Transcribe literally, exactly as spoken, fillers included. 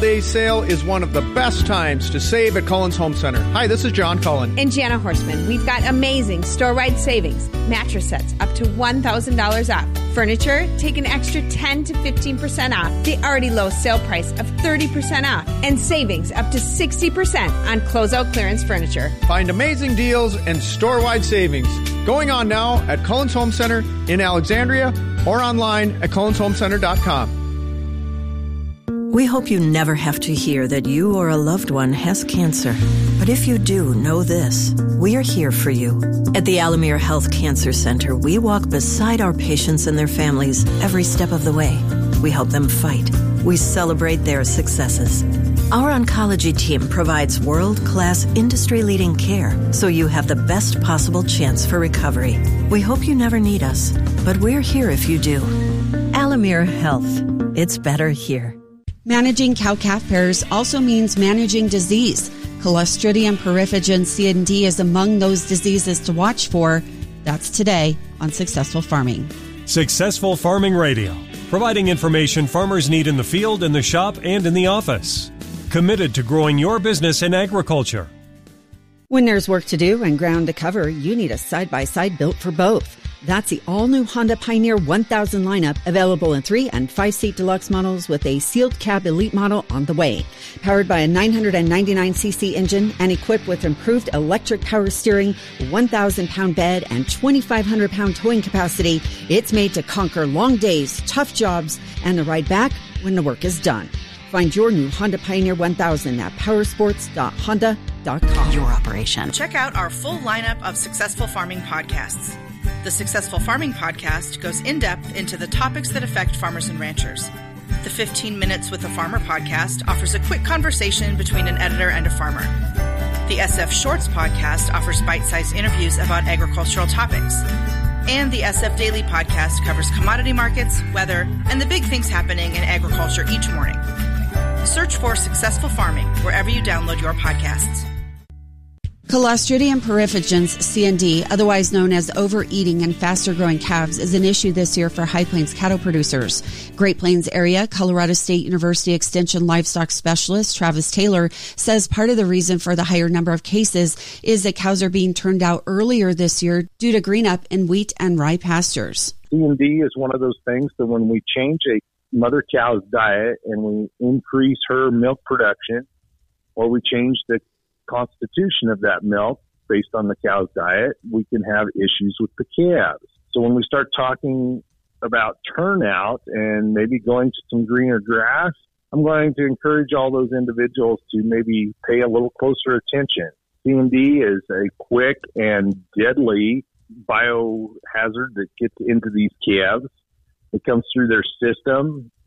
Day sale is one of the best times to save at Cullen's Home Center. Hi, this is John Cullen. And Jana Horstman. We've got amazing store-wide savings. Mattress sets up to one thousand dollars off. Furniture, take an extra ten to fifteen percent off. The already low sale price of thirty percent off. And savings up to sixty percent on closeout clearance furniture. Find amazing deals and store-wide savings going on now at Cullen's Home Center in Alexandria or online at cullens home center dot com. We hope you never have to hear that you or a loved one has cancer. But if you do, know this. We are here for you. At the Alamere Health Cancer Center, we walk beside our patients and their families every step of the way. We help them fight. We celebrate their successes. Our oncology team provides world-class, industry-leading care, so you have the best possible chance for recovery. We hope you never need us, but we're here if you do. Alamere Health. It's better here. Managing cow-calf pairs also means managing disease. Clostridium perfringens C N D is among those diseases to watch for. That's today on Successful Farming. Successful Farming Radio, providing information farmers need in the field, in the shop, and in the office. Committed to growing your business in agriculture. When there's work to do and ground to cover, you need a side-by-side built for both. That's the all-new Honda Pioneer one thousand lineup, available in three- and five-seat deluxe models with a sealed cab elite model on the way. Powered by a nine hundred ninety-nine c c engine and equipped with improved electric power steering, one thousand pound bed, and twenty-five hundred pound towing capacity, it's made to conquer long days, tough jobs, and the ride back when the work is done. Find your new Honda Pioneer one thousand at powersports dot honda dot com. Your operation. Check out our full lineup of Successful Farming podcasts. The Successful Farming podcast goes in-depth into the topics that affect farmers and ranchers. The fifteen Minutes with a Farmer podcast offers a quick conversation between an editor and a farmer. The S F Shorts podcast offers bite-sized interviews about agricultural topics. And the S F Daily podcast covers commodity markets, weather, and the big things happening in agriculture each morning. Search for Successful Farming wherever you download your podcasts. Clostridium perfringens C N D, otherwise known as overeating and faster growing calves, is an issue this year for High Plains cattle producers. Great Plains area Colorado State University Extension livestock specialist Travis Taylor says part of the reason for the higher number of cases is that cows are being turned out earlier this year due to green up in wheat and rye pastures. C N D is one of those things that when we change a mother cow's diet and we increase her milk production, or we change the constitution of that milk based on the cow's diet, we can have issues with the calves. So when we start talking about turnout and maybe going to some greener grass, I'm going to encourage all those individuals to maybe pay a little closer attention. C N D is a quick and deadly biohazard that gets into these calves. It comes through their system